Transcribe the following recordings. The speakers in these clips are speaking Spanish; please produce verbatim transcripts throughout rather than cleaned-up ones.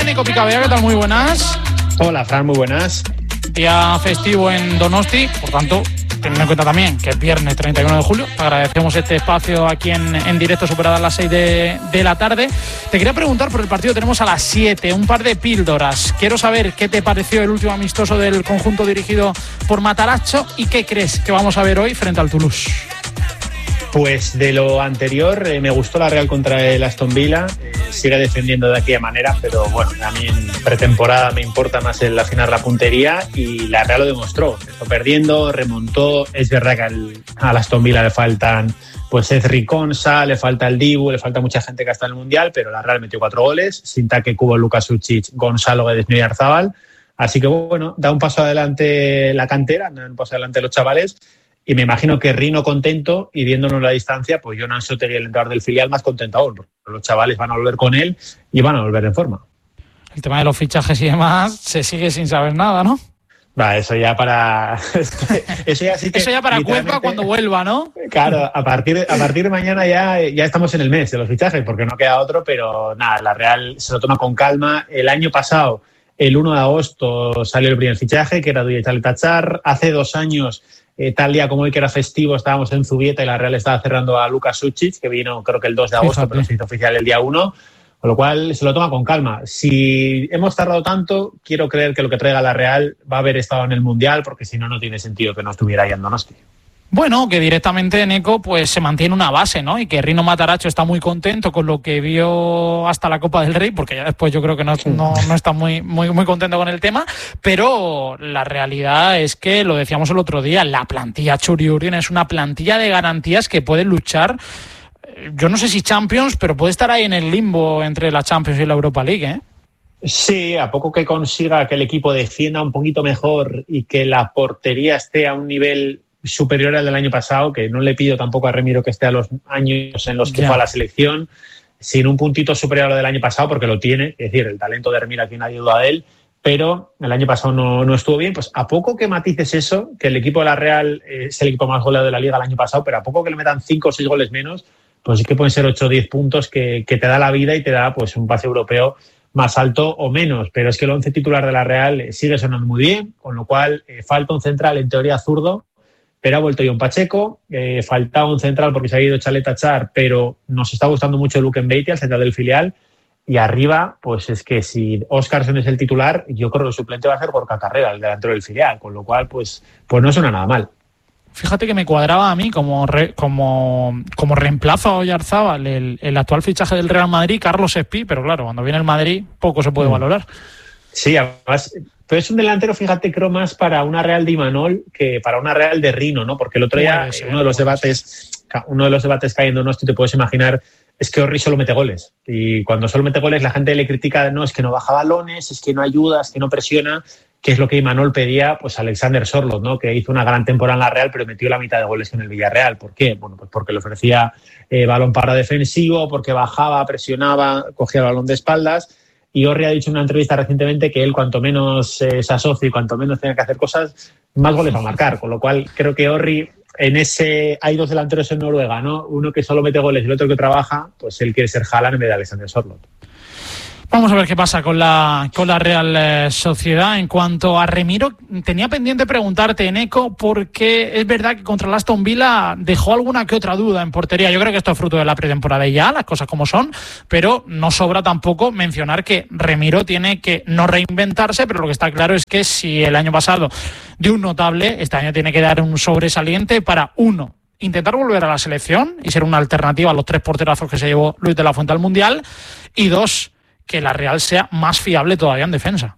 Nico Picabea, ¿qué tal? Muy buenas. Hola, Fran, muy buenas. Día festivo en Donosti, por tanto, teniendo en cuenta también que es viernes treinta y uno de julio, agradecemos este espacio aquí en, en directo, superadas las seis de, de la tarde. Te quería preguntar por el partido, tenemos a las siete, un par de píldoras. Quiero saber qué te pareció el último amistoso del conjunto dirigido por Matarazzo y qué crees que vamos a ver hoy frente al Toulouse. Pues de lo anterior, eh, me gustó la Real contra el Aston Villa, eh, sigue defendiendo de aquella manera, pero bueno, a mí en pretemporada me importa más el afinar la puntería y la Real lo demostró, empezó perdiendo, remontó. Es verdad que al, al Aston Villa le faltan pues Ezri Konsa, le falta el Dibu, le falta mucha gente que está en el Mundial, pero la Real metió cuatro goles, Sintake, Kubo, Luka Sucic, Gonzalo Guedes y Arzabal, así que bueno, da un paso adelante la cantera, da un paso adelante los chavales. Y me imagino que Rino contento y viéndonos la distancia, pues Jonan Sotegui, el entrenador del filial, más contento aún, porque los chavales van a volver con él y van a volver en forma. El tema de los fichajes y demás se sigue sin saber nada, ¿no? Va, eso ya para... eso ya sí que... Eso ya para Cuenca cuando vuelva, ¿no? Claro, a partir, a partir de mañana ya, ya estamos en el mes de los fichajes, porque no queda otro, pero nada, la Real se lo toma con calma. El año pasado, el uno de agosto, salió el primer fichaje, que era Duye Tachar. Hace dos años... Eh, tal día como hoy, que era festivo, estábamos en Zubieta y la Real estaba cerrando a Luka Sucic, que vino creo que el dos de agosto, Fíjate. Pero se hizo oficial el día uno, con lo cual se lo toma con calma. Si hemos tardado tanto, quiero creer que lo que traiga la Real va a haber estado en el Mundial, porque si no, no tiene sentido que no estuviera ahí en Donosti. Bueno, que directamente Neco pues se mantiene una base, ¿no? Y que Rino Matarazzo está muy contento con lo que vio hasta la Copa del Rey, porque ya después yo creo que no, no, no está muy, muy, muy contento con el tema, pero la realidad es que, lo decíamos el otro día, la plantilla Txuri-Urdin es una plantilla de garantías que puede luchar, yo no sé si Champions, pero puede estar ahí en el limbo entre la Champions y la Europa League, ¿eh? Sí, a poco que consiga que el equipo defienda un poquito mejor y que la portería esté a un nivel superior al del año pasado, que no le pido tampoco a Remiro que esté a los años en los que yeah. fue a la selección, sin un puntito superior al del año pasado, porque lo tiene, es decir, el talento de Remiro aquí nadie duda de él, pero el año pasado no, no estuvo bien. Pues a poco que matices eso, que el equipo de la Real es el equipo más goleado de la Liga el año pasado, pero a poco que le metan cinco o seis goles menos, pues es que pueden ser ocho o diez puntos que, que te da la vida y te da pues un pase europeo más alto o menos, pero es que el once titular de la Real sigue sonando muy bien, con lo cual eh, falta un central en teoría zurdo, pero ha vuelto John Pacheco, eh, faltaba un central porque se ha ido Chalet Achar, pero nos está gustando mucho Luke Mbeitia, el central del filial, y arriba, pues es que si Óscarsen es el titular, yo creo que el suplente va a ser Gorka Carrera, el delantero del filial, con lo cual, pues, pues no suena nada mal. Fíjate que me cuadraba a mí como re, como, como reemplazo a Oyarzábal el, el actual fichaje del Real Madrid, Carlos Espí, pero claro, cuando viene el Madrid poco se puede mm. valorar. Sí, además... Pero es un delantero, fíjate, creo más para una Real de Imanol que para una Real de Rino, ¿no? Porque el otro día, bueno, sí, uno de los debates, uno de los debates que hay en Donosti, te puedes imaginar, es que Orri solo mete goles. Y cuando solo mete goles, la gente le critica, no, es que no baja balones, es que no ayuda, es que no presiona, que es lo que Imanol pedía, pues Alexander Sorloth, ¿no? Que hizo una gran temporada en la Real, pero metió la mitad de goles en el Villarreal. ¿Por qué? Bueno, pues porque le ofrecía eh, balón para defensivo, porque bajaba, presionaba, cogía el balón de espaldas. Y Orri ha dicho en una entrevista recientemente que él, cuanto menos eh, se asocie y cuanto menos tenga que hacer cosas, más goles va a marcar. Con lo cual, creo que Orri, en ese... Hay dos delanteros en Noruega, ¿no? Uno que solo mete goles y el otro que trabaja, pues él quiere ser Haaland en vez de Alexander Sorloth. Vamos a ver qué pasa con la, con la Real eh, Sociedad. En cuanto a Remiro, tenía pendiente preguntarte, Neco, porque es verdad que contra el Aston Villa dejó alguna que otra duda en portería. Yo creo que esto es fruto de la pretemporada y ya, las cosas como son, pero no sobra tampoco mencionar que Remiro tiene que no reinventarse, pero lo que está claro es que si el año pasado dio un notable, este año tiene que dar un sobresaliente para, uno, intentar volver a la selección y ser una alternativa a los tres porterazos que se llevó Luis de la Fuente al Mundial, y dos, que la Real sea más fiable todavía en defensa.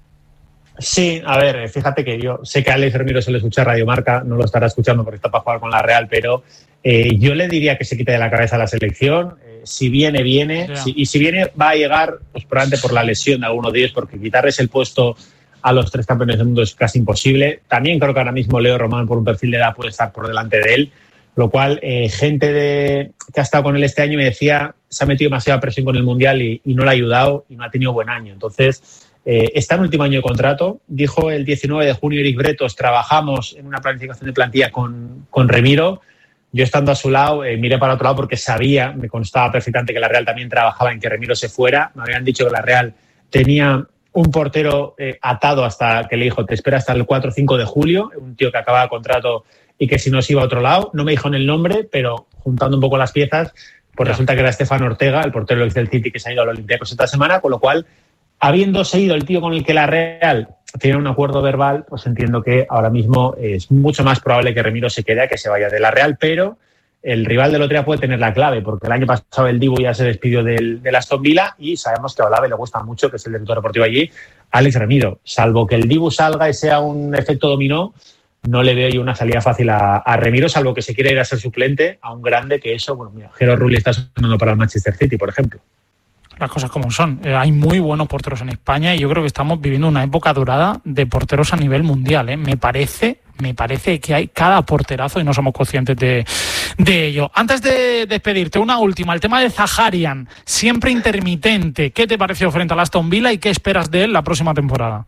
Sí, a ver, fíjate que yo sé que a Alex Remiro se le escucha Radio Marca, no lo estará escuchando porque está para jugar con la Real, pero eh, yo le diría que se quite de la cabeza la selección. Eh, si viene, viene. Si, y si viene, va a llegar pues probablemente por la lesión de alguno de ellos, porque quitarles el puesto a los tres campeones del mundo es casi imposible. También creo que ahora mismo Leo Román, por un perfil de edad, puede estar por delante de él. Lo cual, eh, gente de, que ha estado con él este año me decía, se ha metido demasiada presión con el Mundial y, y no le ha ayudado y no ha tenido buen año. Entonces, eh, está en último año de contrato. Dijo el diecinueve de junio Eric Bretos, trabajamos en una planificación de plantilla con, con Remiro. Yo estando a su lado, eh, miré para otro lado porque sabía, me constaba perfectamente que la Real también trabajaba en que Remiro se fuera. Me habían dicho que la Real tenía un portero eh, atado hasta que le dijo, te espera hasta el cuatro o cinco de julio, un tío que acababa contrato y que si no se iba a otro lado. No me dijo en el nombre, pero juntando un poco las piezas, pues yeah. resulta que era Estefan Ortega, el portero del City que se ha ido al Olympiacos esta semana, con lo cual, habiéndose ido el tío con el que la Real tiene un acuerdo verbal, pues entiendo que ahora mismo es mucho más probable que Remiro se quede a que se vaya de la Real, pero el rival del otro día puede tener la clave, porque el año pasado el Dibu ya se despidió del, del Aston Villa y sabemos que a Olave le gusta mucho, que es el director deportivo allí, Alex Remiro. Salvo que el Dibu salga y sea un efecto dominó, no le veo yo una salida fácil a, a Remiro, salvo que se quiera ir a ser suplente a un grande que eso, bueno, mira, Gerard Rulli está sonando para el Manchester City, por ejemplo. Las cosas como son. Eh, hay muy buenos porteros en España y yo creo que estamos viviendo una época dorada de porteros a nivel mundial. ¿eh? Me parece, me parece que hay cada porterazo y no somos conscientes de, de ello. Antes de despedirte, una última. El tema de Zaharian, siempre intermitente. ¿Qué te pareció frente al Aston Villa y qué esperas de él la próxima temporada?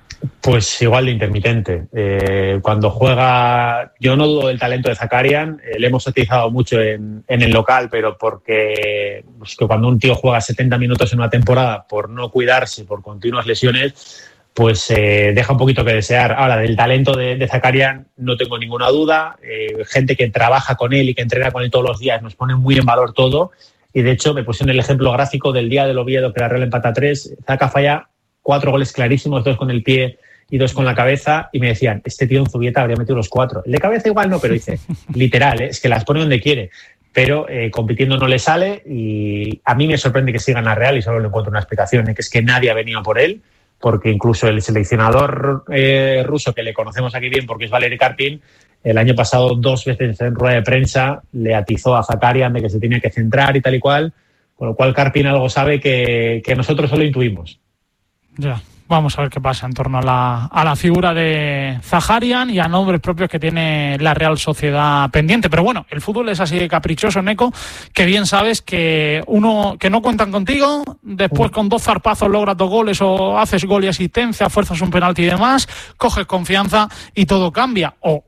Pues igual de intermitente. Eh, cuando juega, yo no dudo del talento de Zaharian, eh, le hemos utilizado mucho en, en el local, pero porque pues, que cuando un tío juega setenta minutos en una temporada por no cuidarse, por continuas lesiones, pues eh, deja un poquito que desear. Ahora, del talento de, de Zaharian no tengo ninguna duda. Eh, gente que trabaja con él y que entrena con él todos los días nos pone muy en valor todo. Y de hecho, me pusieron el ejemplo gráfico del día del Oviedo que la Real empata tres. Zaka falla cuatro goles clarísimos, dos con el pie y dos con la cabeza, y me decían, este tío en Zubieta habría metido los cuatro. El de cabeza igual no, pero dice, literal, ¿eh? Es que las pone donde quiere, pero eh, compitiendo no le sale, y a mí me sorprende que sigan a Real y solo le encuentro una explicación, ¿eh? Que es que nadie ha venido por él, porque incluso el seleccionador eh, ruso, que le conocemos aquí bien porque es Valery Karpin, el año pasado dos veces en rueda de prensa le atizó a Zaharian de que se tenía que centrar y tal y cual, con lo cual Karpin algo sabe que, que nosotros solo intuimos. Ya, vamos a ver qué pasa en torno a la, a la figura de Zaharian y a nombres propios que tiene la Real Sociedad pendiente. Pero bueno, el fútbol es así de caprichoso, Neco, que bien sabes que uno que no cuentan contigo, después con dos zarpazos logras dos goles o haces gol y asistencia, fuerzas un penalti y demás, coges confianza y todo cambia. O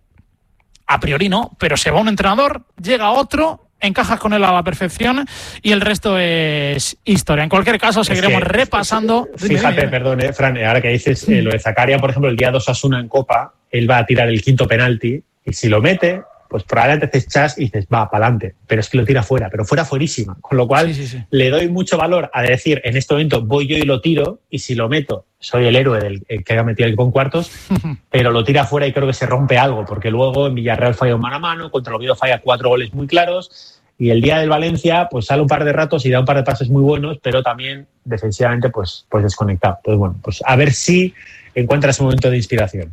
a priori no, pero se va un entrenador, llega otro, encajas con él a la perfección y el resto es historia. En cualquier caso, seguiremos es que, repasando. Fíjate, dime, dime. perdón, eh, Fran, ahora que dices eh, lo de Zaharian, por ejemplo, el día dos Osasuna en Copa, él va a tirar el quinto penalti y si lo mete, pues probablemente haces chas y dices, va, para adelante, pero es que lo tira fuera, pero fuera fuerísima. Con lo cual, sí, sí, sí. le doy mucho valor a decir, en este momento voy yo y lo tiro, y si lo meto, soy el héroe del el que ha metido el con cuartos, pero lo tira fuera y creo que se rompe algo, porque luego en Villarreal falla un mano a mano, contra el Oviedo falla cuatro goles muy claros, y el día del Valencia pues sale un par de ratos y da un par de pases muy buenos, pero también defensivamente pues, pues desconectado. Entonces, bueno, pues a ver si encuentra ese momento de inspiración.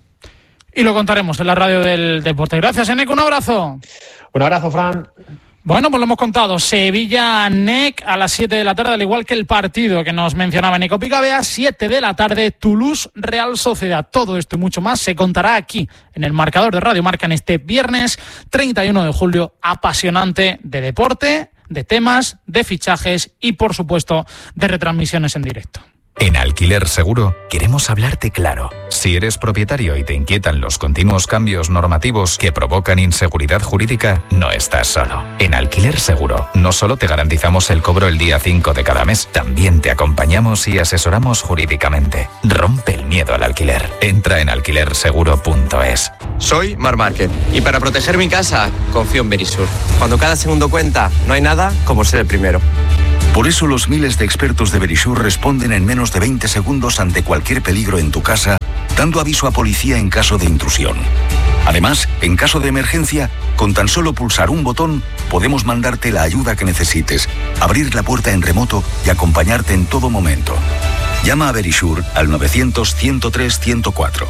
Y lo contaremos en la radio del deporte. Gracias, Eneco, un abrazo. Un abrazo, Fran. Bueno, pues lo hemos contado. Sevilla-N E C a las siete de la tarde, al igual que el partido que nos mencionaba Neco Picabea, siete de la tarde, Toulouse-Real Sociedad. Todo esto y mucho más se contará aquí, en el marcador de Radio Marca, en este viernes treinta y uno de julio, apasionante de deporte, de temas, de fichajes y, por supuesto, de retransmisiones en directo. En Alquiler Seguro queremos hablarte claro. Si eres propietario y te inquietan los continuos cambios normativos que provocan inseguridad jurídica, no estás solo. En Alquiler Seguro no solo te garantizamos el cobro el día cinco de cada mes, también te acompañamos y asesoramos jurídicamente. Rompe el miedo al alquiler. Entra en alquiler seguro punto es. Soy Mar Márquez y para proteger mi casa confío en Verisur. Cuando cada segundo cuenta, no hay nada como ser el primero. Por eso los miles de expertos de Verisur responden en menos de veinte segundos ante cualquier peligro en tu casa, dando aviso a policía en caso de intrusión. Además, en caso de emergencia, con tan solo pulsar un botón, podemos mandarte la ayuda que necesites, abrir la puerta en remoto y acompañarte en todo momento. Llama a Verisur al novecientos, ciento tres, ciento cuatro.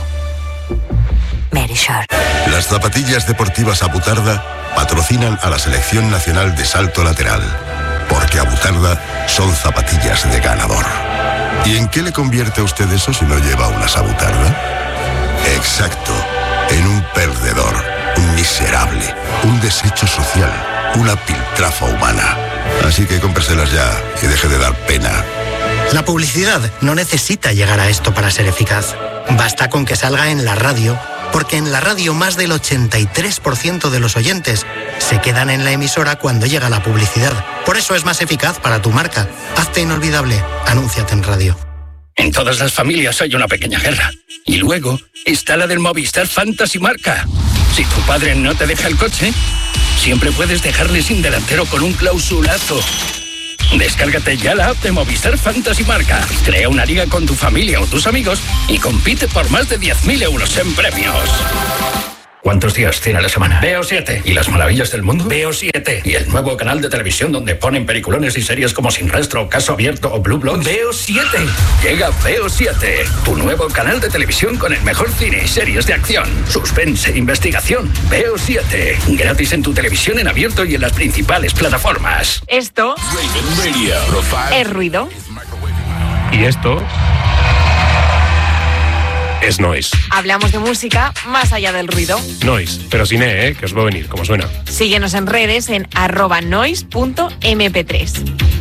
Verisur. Las zapatillas deportivas Abutarda patrocinan a la Selección Nacional de Salto Lateral. Porque Abutarda son zapatillas de ganador. ¿Y en qué le convierte a usted eso si no lleva unas Abutarda? Exacto, en un perdedor, un miserable, un desecho social, una piltrafa humana. Así que cómpreselas ya y deje de dar pena. La publicidad no necesita llegar a esto para ser eficaz. Basta con que salga en la radio, porque en la radio más del ochenta y tres por ciento de los oyentes se quedan en la emisora cuando llega la publicidad. Por eso es más eficaz para tu marca. Hazte inolvidable. Anúnciate en radio. En todas las familias hay una pequeña guerra. Y luego está la del Movistar Fantasy Marca. Si tu padre no te deja el coche, siempre puedes dejarle sin delantero con un clausulazo. Descárgate ya la app de Movistar Fantasy Marca. Crea una liga con tu familia o tus amigos y compite por más de diez mil euros en premios. ¿Cuántos días tiene la semana? Veo siete. ¿Y las maravillas del mundo? Veo siete. ¿Y el nuevo canal de televisión donde ponen peliculones y series como Sin Rastro, Caso Abierto o Blue Bloods? Veo siete. Llega Veo siete, tu nuevo canal de televisión con el mejor cine y series de acción, suspense, investigación. Veo siete. Gratis en tu televisión en abierto y en las principales plataformas. Esto es ruido. Y esto es noise. Hablamos de música más allá del ruido. Noise, pero sin E, ¿eh? Que os va a venir, como suena. Síguenos en redes en arroba noise punto eme pe tres.